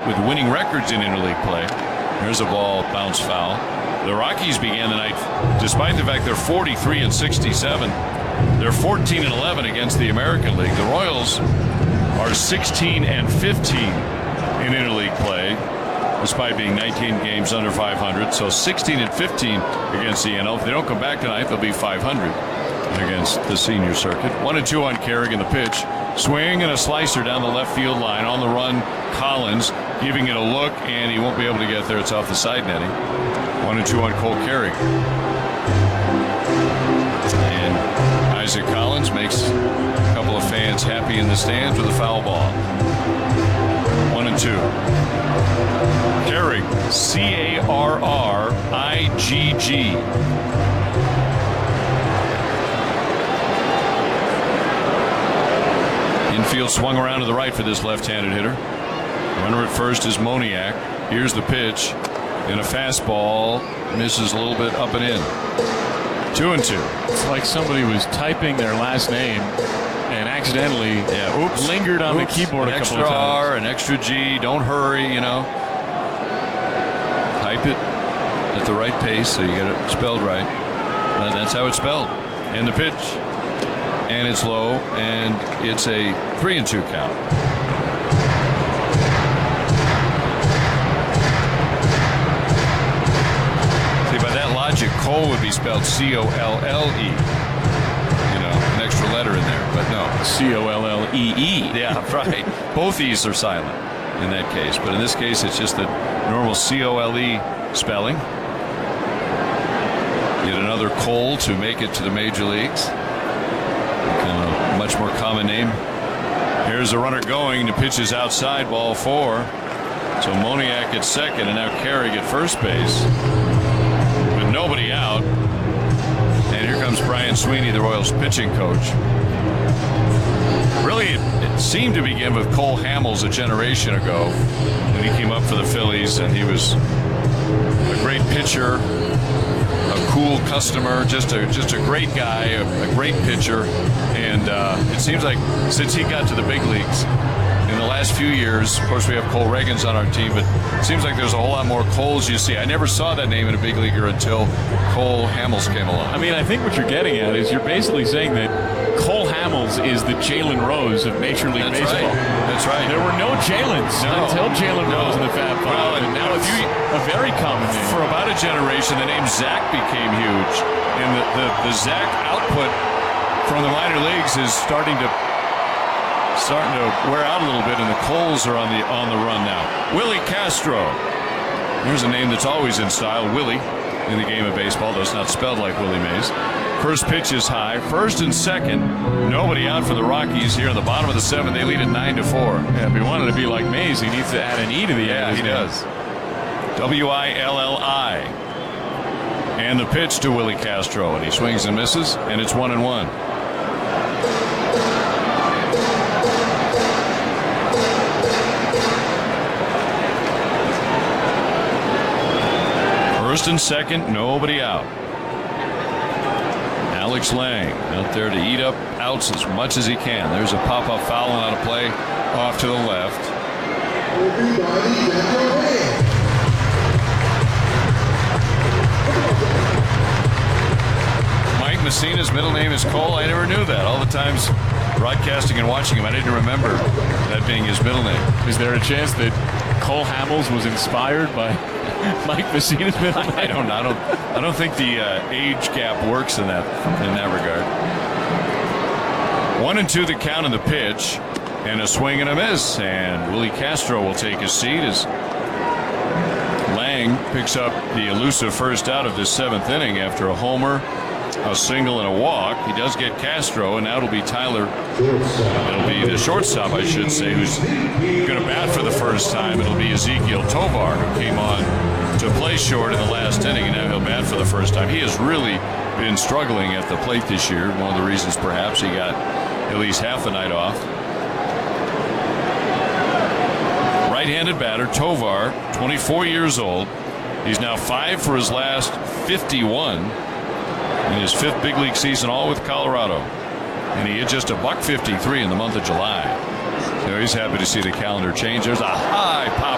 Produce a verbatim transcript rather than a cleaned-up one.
with winning records in interleague play. There's a ball bounce foul. The Rockies began the night, despite the fact they're forty-three and sixty-seven, they're fourteen and eleven against the American League. The Royals are sixteen and fifteen in interleague play, despite being nineteen games under five hundred. So sixteen and fifteen against the N L. If they don't come back tonight, they'll be five hundred against the senior circuit. One and two on Carrigan. The pitch, swing and a slicer down the left field line. On the run, Collins giving it a look, and he won't be able to get there. It's off the side netting. One and two on Cole Carrigan. And Isaac Collins makes a couple of fans happy in the stands with a foul ball. One and two. Carrig, C A R R I G G. Infield swung around to the right for this left-handed hitter. Runner at first is Moniak. Here's the pitch. And a fastball misses a little bit up and in. Two and two. It's like somebody was typing their last name and accidentally yeah, oops, lingered on oops, the keyboard an a couple extra of times. R, an extra G. Don't hurry, you know. Type it at the right pace so you get it spelled right. And that's how it's spelled. And the pitch. And it's low, and it's a three and two count. See, by that logic, Cole would be spelled C O L L E. You know, an extra letter in there, but no. C O L L E E. Yeah, right. Both E's are silent in that case, but in this case, it's just the normal C O L E spelling. Yet another Cole to make it to the major leagues. Kind of a much more common name. Here's the runner going. The pitch is outside, ball four. So Moniak at second, and now Carrig at first base with nobody out. And here comes Brian Sweeney, the Royals pitching coach. Really, it, it seemed to begin with Cole Hamels a generation ago when he came up for the Phillies, and he was a great pitcher, a cool customer, just a just a great guy, a, a great pitcher. And uh, it seems like since he got to the big leagues in the last few years, of course we have Cole Reagans on our team, but it seems like there's a whole lot more Coles you see. I never saw that name in a big leaguer until Cole Hamels came along. I mean, I think what you're getting at is you're basically saying that Cole Hamels is the Jalen Rose of Major League That's Baseball. Right. That's right. There were no Jalens no. until Jalen no. Rose in the Fab Five, well, and now it's you, a very common name. For about a generation, the name Zach became huge, and the, the, the Zach output from the minor leagues is starting to starting to wear out a little bit, and the Coles are on the on the run now. Willie Castro. Here's a name that's always in style, Willie, in the game of baseball, though it's not spelled like Willie Mays. First pitch is high. First and second, nobody out for the Rockies here in the bottom of the seventh. They lead at nine to four. Yeah, if he wanted to be like Mays, he needs to add an E to the yeah, end. He does. W I L L I. And the pitch to Willie Castro, and he swings and misses, and it's one and one. First and second, nobody out. Alex Lang out there to eat up outs as much as he can. There's a pop-up foul on a play off to the left. Mike Messina's middle name is Cole. I never knew that. All the times broadcasting and watching him, I didn't remember that being his middle name. Is there a chance that Cole Hamels was inspired by Mike Messina's middle name? I don't know. I don't. I don't think the uh, age gap works in that in that regard. One and two the count in the pitch, and a swing and a miss. And Willie Castro will take his seat as Lang picks up the elusive first out of this seventh inning after a homer, a single, and a walk. He does get Castro, and now it'll be Tyler. It'll be the shortstop, I should say, who's going to bat for the first time. It'll be Ezekiel Tovar, who came on to play short in the last inning, and now he'll bat for the first time. He has really been struggling at the plate this year. One of the reasons, perhaps, he got at least half the night off. Right-handed batter, Tovar, twenty-four years old. He's now five for his last fifty-one in his fifth big league season, all with Colorado. And he hit just a buck fifty-three in the month of July. So he's happy to see the calendar change. There's a high pop